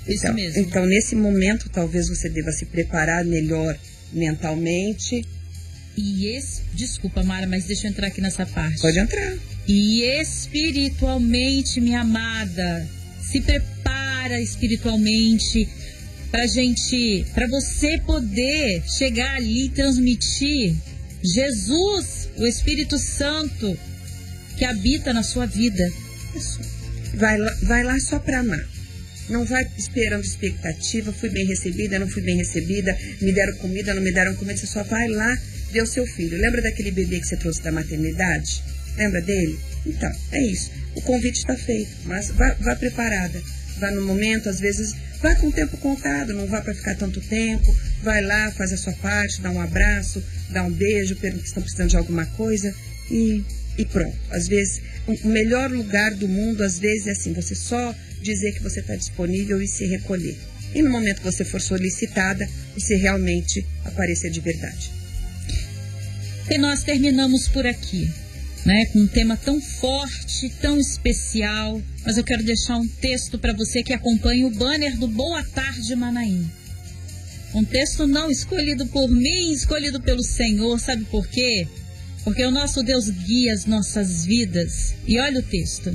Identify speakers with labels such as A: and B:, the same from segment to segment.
A: Isso mesmo.
B: Então, nesse momento, talvez você deva se preparar melhor mentalmente.
A: Desculpa, Mara, mas deixa eu entrar aqui nessa parte.
B: Pode entrar.
A: E espiritualmente, minha amada, se prepara espiritualmente para você poder chegar ali e transmitir Jesus, o Espírito Santo, que habita na sua vida.
B: Isso. Vai lá só para amar. Não vai esperando expectativa, fui bem recebida, não fui bem recebida, me deram comida, não me deram comida. Você só vai lá ver o seu filho. Lembra daquele bebê que você trouxe da maternidade? Lembra dele? Então, é isso. O convite está feito, mas vá preparada. Vá no momento, às vezes, vá com o tempo contado, não vá para ficar tanto tempo. Vai lá, faz a sua parte, dá um abraço, dá um beijo, pergunta se estão precisando de alguma coisa e pronto. Às vezes, o melhor lugar do mundo, às vezes, é assim, você só dizer que você está disponível e se recolher. E no momento que você for solicitada, você realmente aparecer de verdade.
A: E nós terminamos por aqui, né, com um tema tão forte, tão especial, mas eu quero deixar um texto para você que acompanha o banner do Boa Tarde Manaim. Um texto não escolhido por mim, escolhido pelo Senhor, sabe por quê? Porque o nosso Deus guia as nossas vidas. E olha o texto.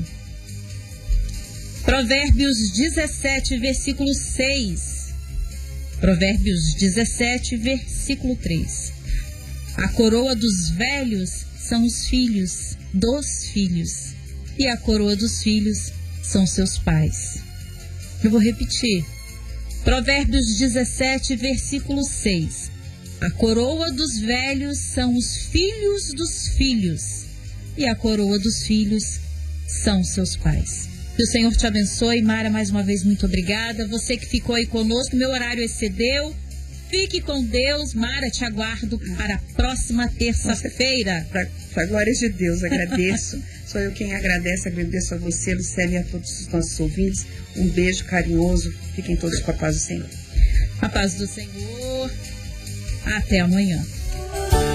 A: Provérbios 17, versículo 6. Provérbios 17, versículo 3. A coroa dos velhos são os filhos dos filhos, e a coroa dos filhos são seus pais. Eu vou repetir. Provérbios 17, versículo 6. A coroa dos velhos são os filhos dos filhos, e a coroa dos filhos são seus pais. Que o Senhor te abençoe. Mara, mais uma vez, muito obrigada. Você que ficou aí conosco, meu horário excedeu. Fique com Deus. Mara, te aguardo para a próxima terça-feira.
B: Para a glória de Deus, agradeço. Sou eu quem agradece, agradeço a você, Lucélia, e a todos os nossos ouvintes. Um beijo carinhoso. Fiquem todos com a paz do Senhor.
A: A paz do Senhor. Até amanhã.